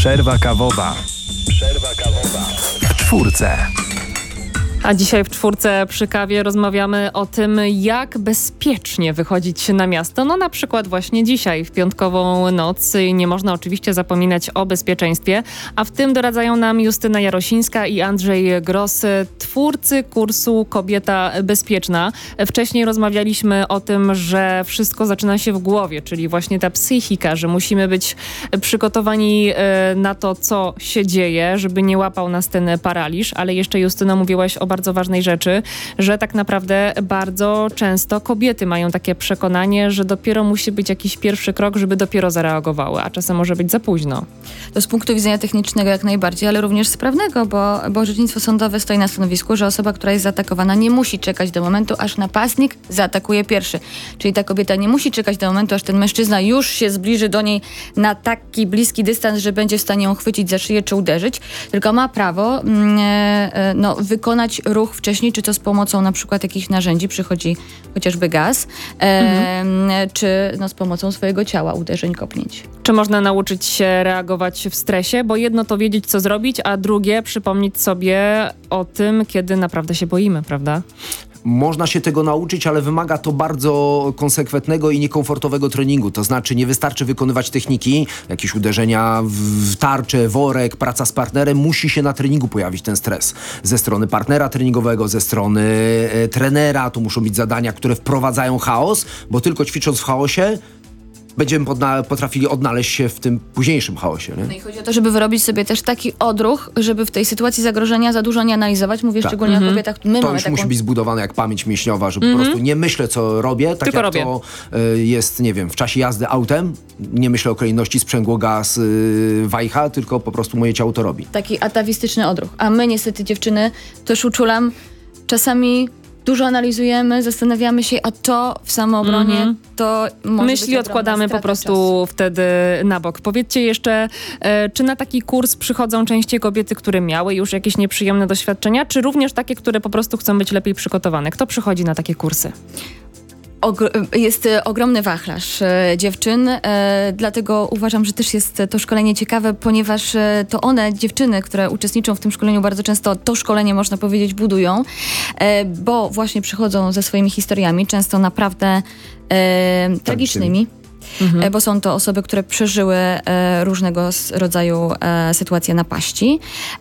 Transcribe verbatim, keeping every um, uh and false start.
Przerwa kawowa. Przerwa kawowa. W czwórce. A dzisiaj w czwórce przy kawie rozmawiamy o tym, jak bezpiecznie wychodzić na miasto. No na przykład właśnie dzisiaj, w piątkową noc. Nie można oczywiście zapominać o bezpieczeństwie, a w tym doradzają nam Justyna Jarosińska i Andrzej Gross, twórcy kursu Kobieta Bezpieczna. Wcześniej rozmawialiśmy o tym, że wszystko zaczyna się w głowie, czyli właśnie ta psychika, że musimy być przygotowani na to, co się dzieje, żeby nie łapał nas ten paraliż, ale jeszcze Justyno mówiłaś o bardzo ważnej rzeczy, że tak naprawdę bardzo często kobiety mają takie przekonanie, że dopiero musi być jakiś pierwszy krok, żeby dopiero zareagowały, a czasem może być za późno. To z punktu widzenia technicznego jak najbardziej, ale również z prawnego, bo, bo orzecznictwo sądowe stoi na stanowisku, że osoba, która jest zaatakowana, nie musi czekać do momentu, aż napastnik zaatakuje pierwszy. Czyli ta kobieta nie musi czekać do momentu, aż ten mężczyzna już się zbliży do niej na taki bliski dystans, że będzie w stanie ją chwycić za szyję czy uderzyć, tylko ma prawo mm, e, no, wykonać ruch wcześniej, czy to z pomocą na przykład jakichś narzędzi, przychodzi chociażby gaz, e, mhm. czy no, z pomocą swojego ciała, uderzeń, kopnięć. Czy można nauczyć się reagować w stresie? Bo jedno to wiedzieć, co zrobić, a drugie przypomnieć sobie o tym, kiedy naprawdę się boimy, prawda? Można się tego nauczyć, ale wymaga to bardzo konsekwentnego i niekomfortowego treningu. To znaczy nie wystarczy wykonywać techniki, jakieś uderzenia w tarczę, worek, praca z partnerem. Musi się na treningu pojawić ten stres. Ze strony partnera treningowego, ze strony e, trenera. Tu muszą być zadania, które wprowadzają chaos, bo tylko ćwicząc w chaosie będziemy podna- potrafili odnaleźć się w tym późniejszym chaosie. Nie? No i chodzi o to, żeby wyrobić sobie też taki odruch, żeby w tej sytuacji zagrożenia za dużo nie analizować. Mówię tak. szczególnie mm-hmm. o kobietach. My to mamy już taką... musi być zbudowane jak pamięć mięśniowa, żeby mm-hmm. po prostu nie myślę, co robię, tak Tylko jak robię. to y, jest, nie wiem, w czasie jazdy autem. Nie myślę o kolejności sprzęgło, gaz, y, wajcha, tylko po prostu moje ciało to robi. Taki atawistyczny odruch. A my niestety, dziewczyny, też uczulam, czasami dużo analizujemy, zastanawiamy się, a to w samoobronie mm-hmm. to może Myśli być odkładamy po prostu czasu. wtedy na bok. Powiedzcie jeszcze, e, czy na taki kurs przychodzą częściej kobiety, które miały już jakieś nieprzyjemne doświadczenia, czy również takie, które po prostu chcą być lepiej przygotowane? Kto przychodzi na takie kursy? Ogr- jest e, ogromny wachlarz e, dziewczyn, e, dlatego uważam, że też jest to szkolenie ciekawe, ponieważ e, to one, dziewczyny, które uczestniczą w tym szkoleniu, bardzo często to szkolenie, można powiedzieć, budują, e, bo właśnie przychodzą ze swoimi historiami, często naprawdę e, tragicznymi. Mhm. Bo są to osoby, które przeżyły e, różnego rodzaju e, sytuacje napaści.